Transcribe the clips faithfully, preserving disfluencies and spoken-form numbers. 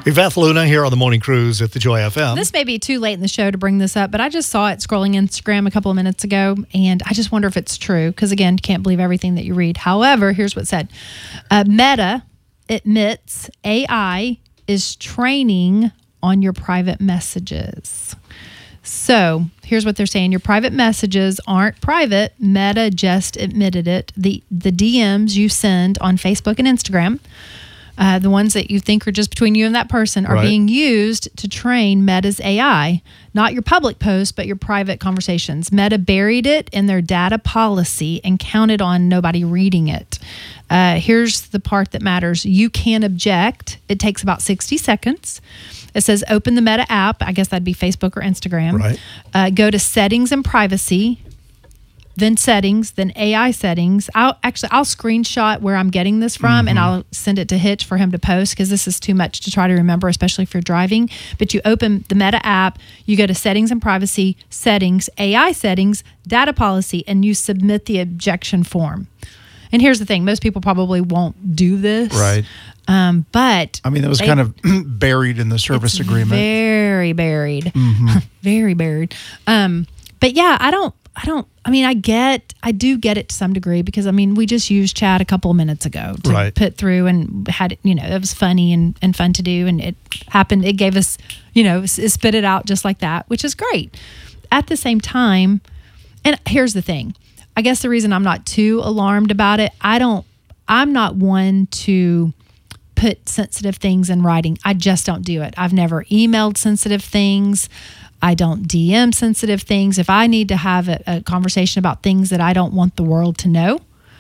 Yvette Luna here on the Morning Cruise at the Joy F M. This may be too late in the show to bring this up, but I just saw it scrolling Instagram a couple of minutes ago, and I just wonder if it's true, because, again, you can't believe everything that you read. However, here's what it said. Uh, Meta admits A I is training on your private messages. So here's what they're saying. Your private messages aren't private. Meta just admitted it. The, the D Ms you send on Facebook and Instagram, Uh, the ones that you think are just between you and that person, are right. being used to train Meta's A I. Not your public posts, but your private conversations. Meta buried it in their data policy and counted on nobody reading it. Uh, here's the part that matters. You can object. It takes about sixty seconds. It says open the Meta app. I guess that'd be Facebook or Instagram. Right. Uh, go to settings and privacy. Then settings, then A I settings. I'll actually, I'll screenshot where I'm getting this from, mm-hmm. and I'll send it to Hitch for him to post, because this is too much to try to remember, especially if you're driving. But you open the Meta app, you go to settings and privacy, settings, A I settings, data policy, and you submit the objection form. And here's the thing. Most people probably won't do this. Right. Um, but I mean, it was they, kind of buried in the service it's agreement. Very buried. Mm-hmm. Very buried. Um, but yeah, I don't, I don't, I mean, I get, I do get it to some degree, because, I mean, we just used chat a couple of minutes ago to right. put through, and had, you know, it was funny and, and fun to do. And it happened, it gave us, you know, it spit it out just like that, which is great. At the same time, and here's the thing, I guess the reason I'm not too alarmed about it, I don't, I'm not one to put sensitive things in writing. I just don't do it. I've never emailed sensitive things. I don't D M sensitive things. If I need to have a, a conversation about things that I don't want the world to know,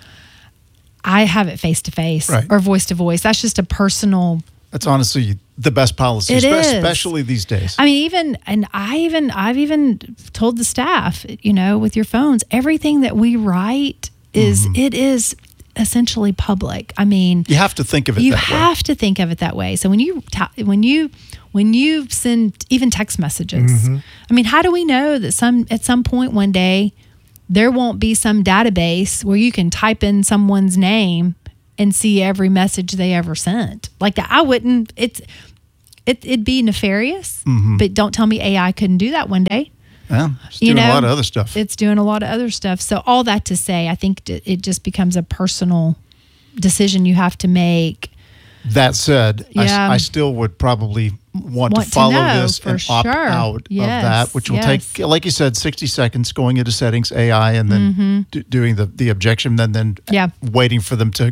I have it face to face or voice to voice. That's just a personal. That's honestly the best policy, it is. especially these days. I mean, even, and I even, I've even told the staff, you know, with your phones, everything that we write is, mm-hmm. it is essentially public. I mean, you have to think of it you that way. You have to think of it that way. So when you, ta- when you, when you send even text messages, mm-hmm. I mean, how do we know that some, at some point one day, there won't be some database where you can type in someone's name and see every message they ever sent? Like that, I wouldn't, it's, it, it'd be nefarious, mm-hmm. but don't tell me A I couldn't do that one day. Yeah, it's doing you know, a lot of other stuff. It's doing a lot of other stuff. So all that to say, I think it just becomes a personal decision you have to make. That said, yeah. I, I still would probably want, want to follow to know, this and sure. opt out yes. of that, which will yes. take, like you said, sixty seconds, going into settings, A I, and then mm-hmm. d- doing the, the objection, then then yeah. waiting for them to